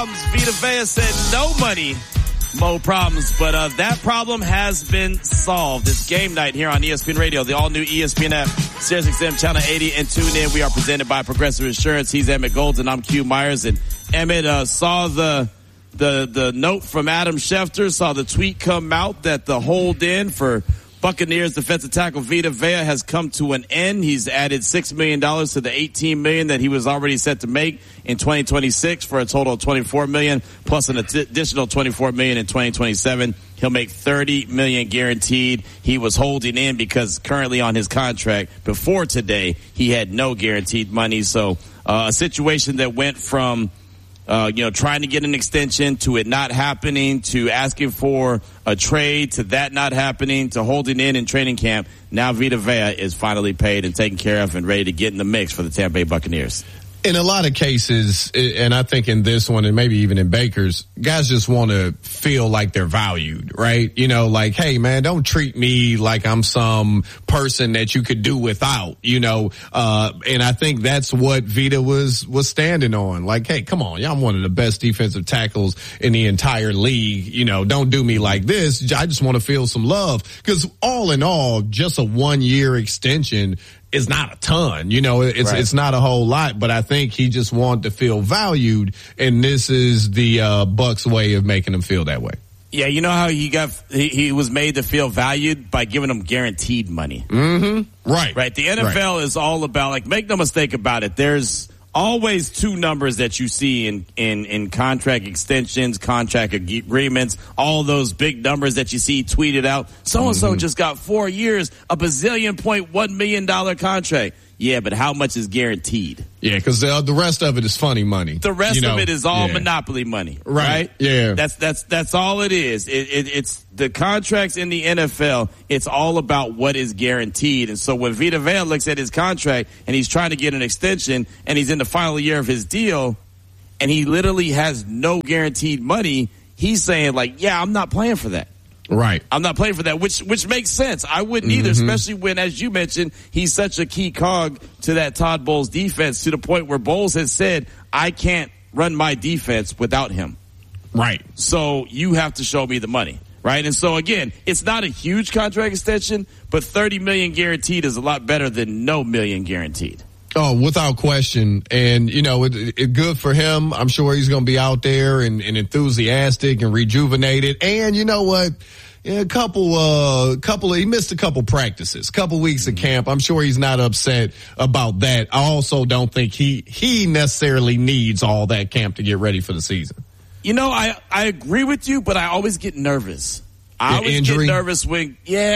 Vita Vea said no money, Mo problems, but that problem has been solved. It's game night here on ESPN Radio, the all-new ESPN app, SiriusXM Channel 80, and tune in. We are presented by Progressive Insurance. He's Emmett Golden. I'm Q Myers, and Emmett saw the note from Adam Schefter, saw the tweet come out that the hold-in for Buccaneers defensive tackle Vita Vea has come to an end. He's added $6 million to the $18 million that he was already set to make in 2026 for a total of $24 million plus an additional $24 million in 2027. He'll make $30 million guaranteed. He was holding in because currently on his contract before today, he had no guaranteed money. So, a situation that went from trying to get an extension to it not happening, to asking for a trade, to that not happening, to holding in training camp. Now Vita Vea is finally paid and taken care of and ready to get in the mix for the Tampa Bay Buccaneers. In a lot of cases, and I think in this one and maybe even in Baker's, guys just want to feel like they're valued, right? You know, like, hey man, don't treat me like I'm some person that you could do without, and I think that's what Vita was standing on. Like, hey, come on, I'm one of the best defensive tackles in the entire league. Don't do me like this. I just want to feel some love. Because all in all, just a 1-year extension is not a ton, it's not a whole lot, but I think he just wanted to feel valued, and this is the Bucks way of making him feel that way. Yeah, you know how he was made to feel valued by giving him guaranteed money. Mm-hmm. Right. The NFL is all about, make no mistake about it, there's always two numbers that you see in contract extensions, contract agreements, all those big numbers that you see tweeted out. So-and-so just got 4 years, a $1.1 million contract. Yeah, but how much is guaranteed? Yeah, because the rest of it is funny money. The rest of it is all monopoly money, right? Yeah, that's all it is. It's the contracts in the NFL. It's all about what is guaranteed. And so when Vita Vea looks at his contract and he's trying to get an extension and he's in the final year of his deal and he literally has no guaranteed money, he's saying I'm not playing for that. Right. I'm not playing for that, which makes sense. I wouldn't either, especially when, as you mentioned, he's such a key cog to that Todd Bowles defense, to the point where Bowles has said, I can't run my defense without him. Right. So you have to show me the money. Right. And so, again, it's not a huge contract extension, but $30 million guaranteed is a lot better than no million guaranteed. Oh, without question. And, it good for him. I'm sure he's going to be out there and enthusiastic and rejuvenated. And you know what? He missed a couple practices, couple weeks of camp. I'm sure he's not upset about that. I also don't think he necessarily needs all that camp to get ready for the season. I agree with you, but I always get nervous. I always get nervous when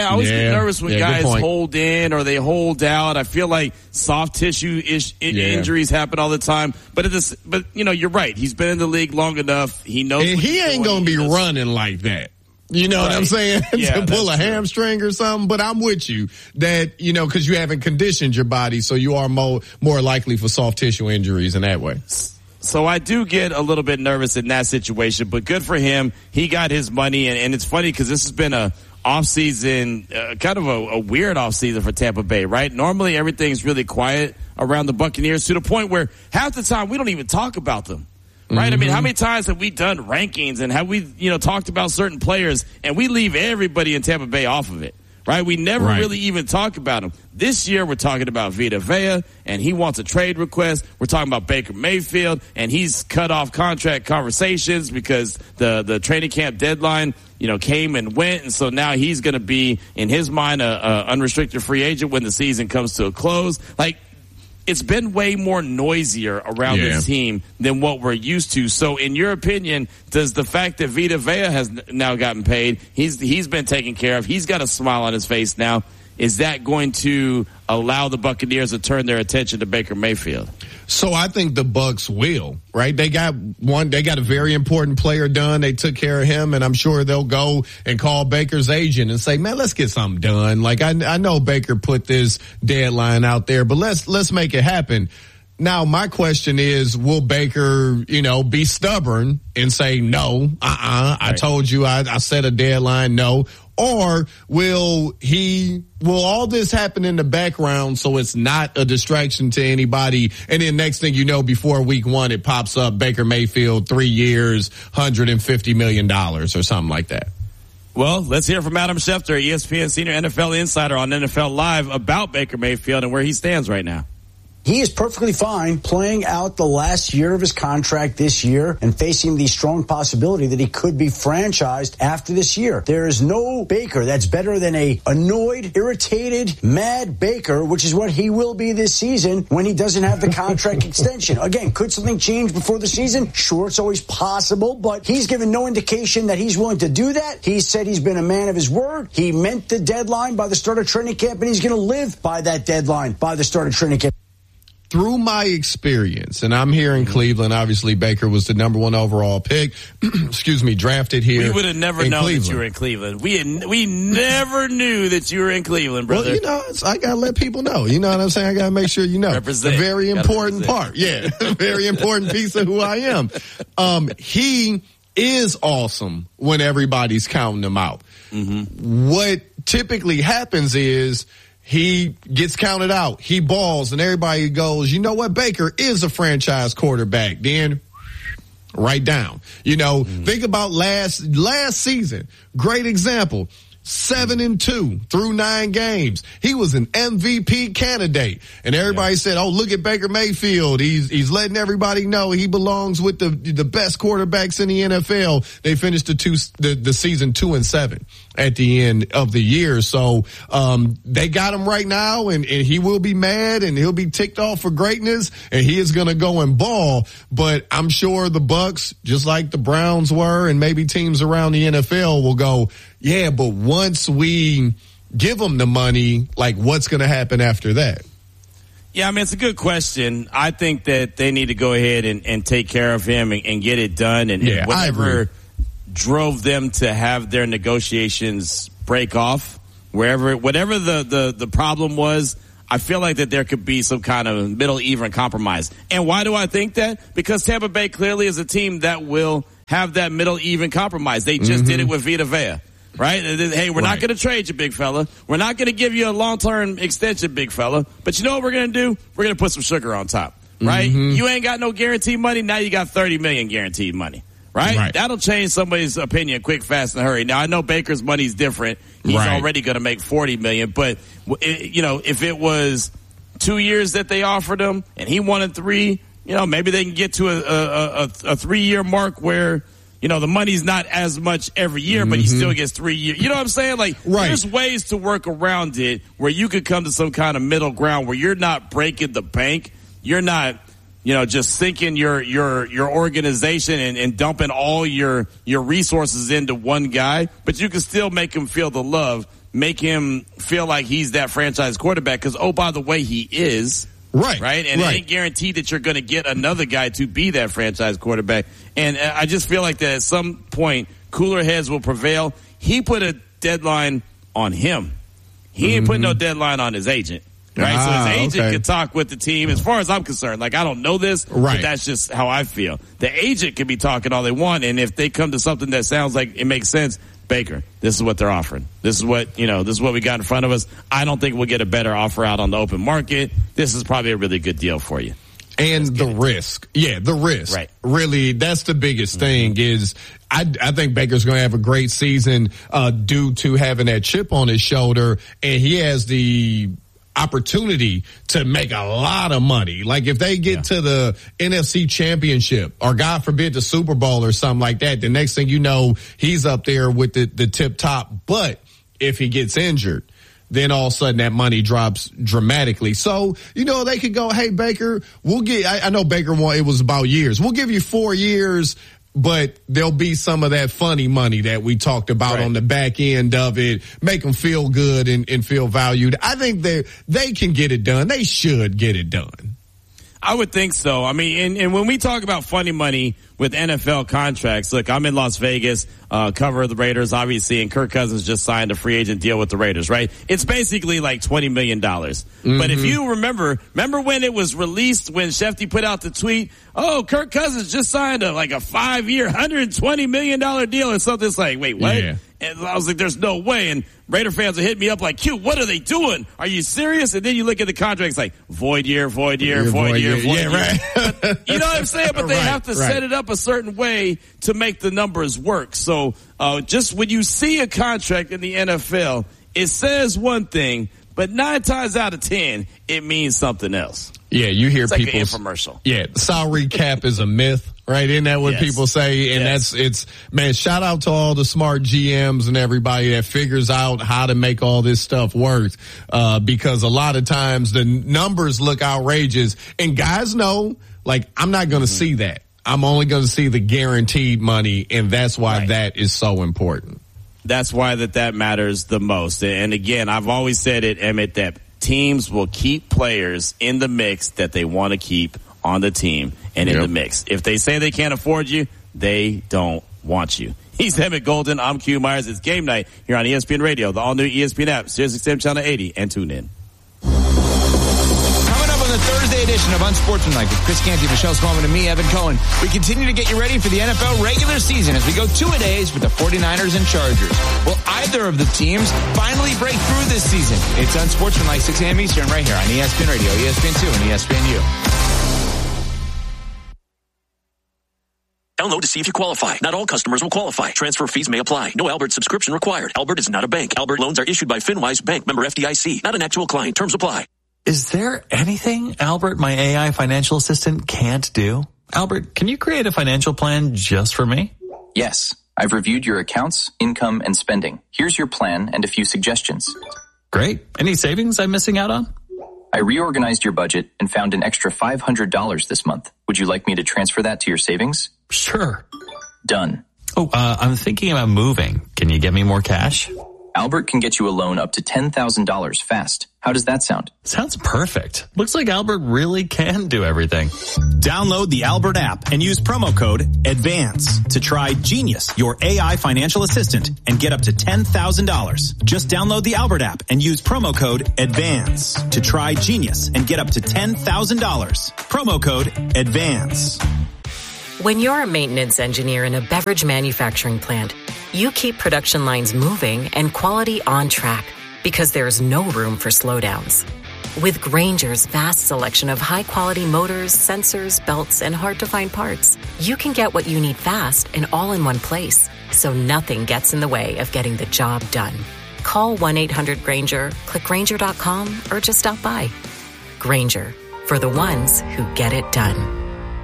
guys hold in or they hold out. I feel like soft tissue injuries happen all the time. But you're right. He's been in the league long enough. He knows. And he ain't gonna be running like that. You know what I'm saying? Yeah, to pull a hamstring or something. But I'm with you that, because you haven't conditioned your body, so you are more likely for soft tissue injuries in that way. So I do get a little bit nervous in that situation, but good for him. He got his money, and it's funny because this has been a offseason, kind of a weird offseason for Tampa Bay, right? Normally everything's really quiet around the Buccaneers to the point where half the time we don't even talk about them. Right? I mean, how many times have we done rankings and have we, talked about certain players and we leave everybody in Tampa Bay off of it? Right? We never really even talk about them. This year we're talking about Vita Vea and he wants a trade request. We're talking about Baker Mayfield and he's cut off contract conversations because the training camp deadline, came and went. And so now he's going to be, in his mind, a unrestricted free agent when the season comes to a close. It's been way more noisier around this team than what we're used to. So in your opinion, does the fact that Vita Vea has now gotten paid, he's been taken care of, he's got a smile on his face now, is that going to allow the Buccaneers to turn their attention to Baker Mayfield? So I think the Bucs will, right? They got a very important player done. They took care of him, and I'm sure they'll go and call Baker's agent and say, man, let's get something done. I know Baker put this deadline out there, but let's make it happen. Now, my question is, will Baker, be stubborn and say, no, I told you I set a deadline, no? Or will all this happen in the background so it's not a distraction to anybody? And then next thing you know, before week 1, it pops up Baker Mayfield, 3 years, $150 million or something like that. Well, let's hear from Adam Schefter, ESPN senior NFL insider on NFL Live, about Baker Mayfield and where he stands right now. He is perfectly fine playing out the last year of his contract this year and facing the strong possibility that he could be franchised after this year. There is no Baker that's better than a annoyed, irritated, mad Baker, which is what he will be this season when he doesn't have the contract extension. Again, could something change before the season? Sure, it's always possible, but he's given no indication that he's willing to do that. He said he's been a man of his word. He meant the deadline by the start of training camp, and he's going to live by that deadline by the start of training camp. Through my experience, and I'm here in Cleveland, obviously Baker was the number 1 overall pick, drafted here. We would have never known Cleveland. that you were in Cleveland. We never knew that you were in Cleveland, brother. Well, I got to let people know. You know what I'm saying? I got to make sure you know. Represent. A very important part. Yeah, a very important piece of who I am. He is awesome when everybody's counting him out. Mm-hmm. What typically happens is he gets counted out. He balls, and everybody goes, you know what? Baker is a franchise quarterback. Then right down. Think about last season. Great example. 7-2 through 9 games. He was an MVP candidate. And everybody said, oh, look at Baker Mayfield. He's letting everybody know he belongs with the best quarterbacks in the NFL. They finished the season 2-7 at the end of the year. So, they got him right now, and he will be mad, and he'll be ticked off for greatness, and he is going to go and ball. But I'm sure the Bucs, just like the Browns were, and maybe teams around the NFL will go, yeah, but once we give them the money, like, what's going to happen after that? Yeah, I mean, it's a good question. I think that they need to go ahead and take care of him and get it done. And whatever drove them to have their negotiations break off, whatever the problem was, I feel like that there could be some kind of middle even compromise. And why do I think that? Because Tampa Bay clearly is a team that will have that middle even compromise. They just did it with Vita Vea. Right? Hey, we're not going to trade you, big fella. We're not going to give you a long-term extension, big fella. But you know what we're going to do? We're going to put some sugar on top. Right? You ain't got no guaranteed money. Now you got $30 million guaranteed money. Right? That'll change somebody's opinion quick, fast, and hurry. Now, I know Baker's money's different. He's already going to make $40 million. But, if it was 2 years that they offered him and he wanted 3, maybe they can get to a 3-year mark where, the money's not as much every year, but he still gets 3 years. You know what I'm saying? Like, there's ways to work around it where you could come to some kind of middle ground where you're not breaking the bank. You're not, just sinking your organization and dumping all your resources into one guy, but you can still make him feel the love, make him feel like he's that franchise quarterback. Because, oh, by the way, he is. Right. And it ain't guaranteed that you're going to get another guy to be that franchise quarterback. And I just feel like that at some point, cooler heads will prevail. He put a deadline on him. He ain't put no deadline on his agent. Right? So his agent could talk with the team. As far as I'm concerned, like, I don't know this, but that's just how I feel. The agent can be talking all they want, and if they come to something that sounds like it makes sense, Baker, this is what they're offering. This is what we got in front of us. I don't think we'll get a better offer out on the open market. This is probably a really good deal for you. And the risk. Yeah, the risk. Right. Really, that's the biggest thing is I think Baker's going to have a great season due to having that chip on his shoulder, and he has the opportunity to make a lot of money. Like, if they get to the NFC Championship or, God forbid, the Super Bowl or something like that, the next thing you know, he's up there with the tip top. But if he gets injured, then all of a sudden that money drops dramatically. So, they could go, hey, Baker, we'll get, I know Baker it was about years. We'll give you 4 years, but there'll be some of that funny money that we talked about on the back end of it, make them feel good and feel valued. I think they can get it done. They should get it done. I would think so. I mean, and when we talk about funny money with NFL contracts, look, I'm in Las Vegas, cover the Raiders, obviously, and Kirk Cousins just signed a free agent deal with the Raiders, right? It's basically like $20 million. But if you remember when it was released, when Shefty put out the tweet, oh, Kirk Cousins just signed a 5-year, $120 million deal or something. It's like, wait, what? Yeah. And I was like, there's no way. And Raider fans will hit me up like, Q, what are they doing? Are you serious? And then you look at the contract, it's like, void year. Yeah, right. But, you know what I'm saying? But they have to set it up a certain way to make the numbers work. So just when you see a contract in the NFL, it says one thing, but 9 times out of 10, it means something else. Yeah, you hear it's people. Like an infomercial. Yeah, salary cap is a myth, right? Isn't that what people say? And man, shout out to all the smart GMs and everybody that figures out how to make all this stuff work. Because a lot of times the numbers look outrageous and guys know, like, I'm not going to see that. I'm only going to see the guaranteed money. And that's why that is so important. That's why that matters the most. And again, I've always said it, Emmett, that teams will keep players in the mix that they want to keep on the team and in the mix. If they say they can't afford you, they don't want you. He's Emmett Golden. I'm Q Myers. It's game night here on ESPN Radio, the all-new ESPN app, SiriusXM Channel 80, and tune in. The Thursday edition of Unsportsmanlike with Chris Canty, Michelle Smallman, and me, Evan Cohen. We continue to get you ready for the NFL regular season as we go 2-a-days with the 49ers and Chargers. Will either of the teams finally break through this season? It's Unsportsmanlike, 6 a.m. Eastern, right here on ESPN Radio, ESPN2, and ESPNU. Download to see if you qualify. Not all customers will qualify. Transfer fees may apply. No Albert subscription required. Albert is not a bank. Albert loans are issued by FinWise Bank, member FDIC. Not an actual client. Terms apply. Is there anything Albert, my AI financial assistant, can't do? Albert, can you create a financial plan just for me? Yes. I've reviewed your accounts, income, and spending. Here's your plan and a few suggestions. Great. Any savings I'm missing out on? I reorganized your budget and found an extra $500 this month. Would you like me to transfer that to your savings? Sure. Done. Oh, I'm thinking about moving. Can you get me more cash? Albert can get you a loan up to $10,000 fast. How does that sound? Sounds perfect. Looks like Albert really can do everything. Download the Albert app and use promo code ADVANCE to try Genius, your AI financial assistant, and get up to $10,000. Just download the Albert app and use promo code ADVANCE to try Genius and get up to $10,000. Promo code ADVANCE. When you're a maintenance engineer in a beverage manufacturing plant, you keep production lines moving and quality on track because there's no room for slowdowns. With Grainger's vast selection of high-quality motors, sensors, belts, and hard-to-find parts, you can get what you need fast and all in one place, so nothing gets in the way of getting the job done. Call 1-800-GRAINGER, click Grainger.com, or just stop by. Grainger, for the ones who get it done.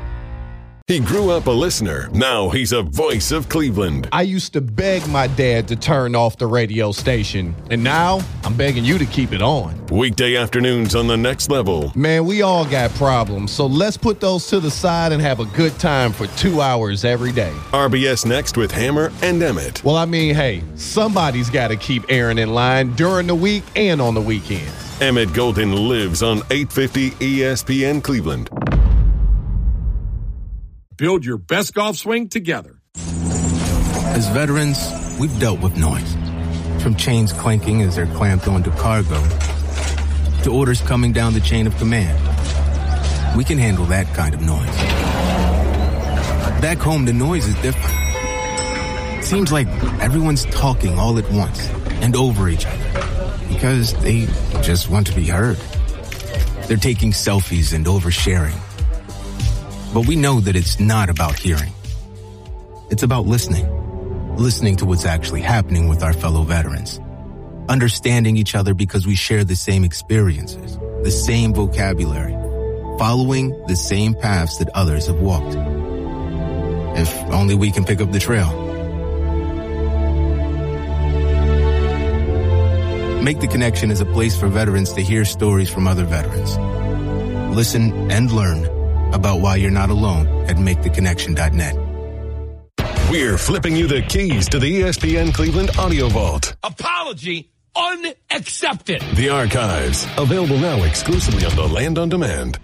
He grew up a listener. Now he's a voice of Cleveland. I used to beg my dad to turn off the radio station, and now I'm begging you to keep it on. Weekday afternoons on The Next Level. Man, we all got problems, so let's put those to the side and have a good time for 2 hours every day. RBS Next with Hammer and Emmett. Well, I mean, hey, somebody's got to keep Aaron in line during the week and on the weekends. Emmett Golden lives on 850 ESPN Cleveland. Build your best golf swing together. As veterans, we've dealt with noise. From chains clanking as they're clamped onto cargo, to orders coming down the chain of command. We can handle that kind of noise. Back home, the noise is different. It seems like everyone's talking all at once and over each other because they just want to be heard. They're taking selfies and oversharing. But we know that it's not about hearing. It's about listening. Listening to what's actually happening with our fellow veterans. Understanding each other because we share the same experiences, the same vocabulary, following the same paths that others have walked. If only we can pick up the trail. Make the Connection is a place for veterans to hear stories from other veterans. Listen and learn about why you're not alone at MakeTheConnection.net. We're flipping you the keys to the ESPN Cleveland Audio Vault. Apology unaccepted. The archives, available now exclusively on the Land on Demand.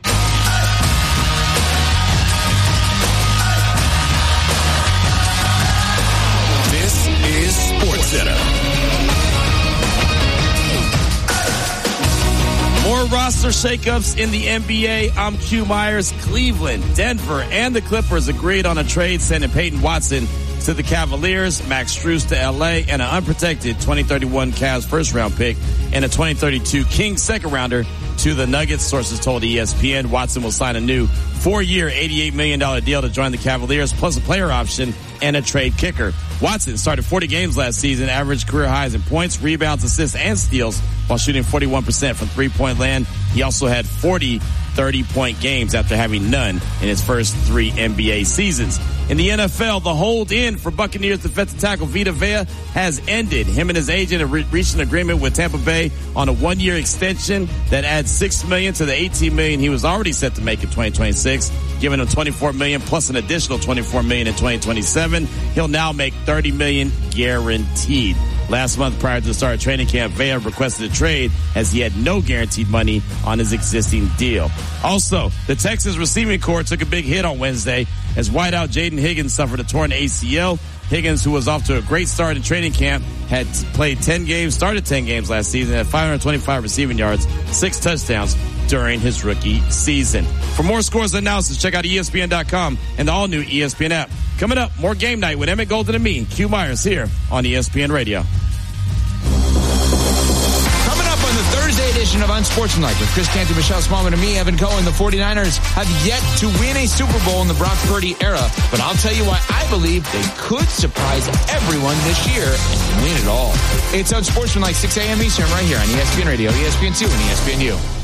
This is SportsCenter. More Roster shakeups in the NBA. I'm Q Myers. Cleveland, Denver, and the Clippers agreed on a trade sending Peyton Watson to the Cavaliers, Max Strus to LA, and an unprotected 2031 Cavs first-round pick and a 2032 Kings second-rounder to the Nuggets, sources told ESPN. Watson will sign a new 4-year, $88 million deal to join the Cavaliers, plus a player option and a trade kicker. Watson started 40 games last season, averaged career highs in points, rebounds, assists, and steals while shooting 41% from three-point land. He also had 40 30-point games after having none in his first 3 NBA seasons. In the NFL, the hold-in for Buccaneers defensive tackle Vita Vea has ended. Him and his agent have reached an agreement with Tampa Bay on a 1-year extension that adds $6 million to the $18 million he was already set to make in 2026, giving him $24 million plus an additional $24 million in 2027. He'll now make $30 million guaranteed. Last month, prior to the start of training camp, Vea requested a trade as he had no guaranteed money on his existing deal. Also, the Texans receiving corps took a big hit on Wednesday as wideout Jaden Higgins suffered a torn ACL. Higgins, who was off to a great start in training camp, had played 10 games, started 10 games last season, had 525 receiving yards, 6 touchdowns during his rookie season. For more scores and analysis, check out ESPN.com and the all-new ESPN app. Coming up, more Game Night with Emmett Golden and me, Q Myers, here on ESPN Radio. Coming up on the Thursday edition of Unsportsmanlike with Chris Canty, Michelle Smallman, and me, Evan Cohen, the 49ers have yet to win a Super Bowl in the Brock Purdy era, but I'll tell you why I believe they could surprise everyone this year and win it all. It's Unsportsmanlike, 6 a.m. Eastern, right here on ESPN Radio, ESPN2, and ESPNU.